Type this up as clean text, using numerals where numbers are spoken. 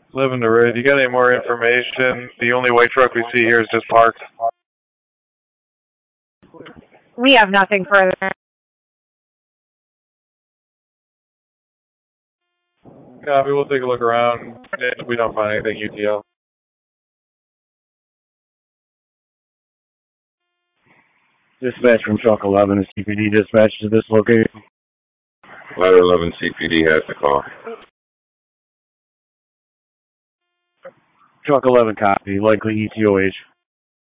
Living the rig. You got any more information? The only white truck we see here is just parked. We have nothing further. Copy. We'll take a look around. If we don't find anything, UTL. Dispatch from Truck 11 is CPD dispatch to this location. Ladder 11 CPD has the call. Truck 11 copy, likely ETOH.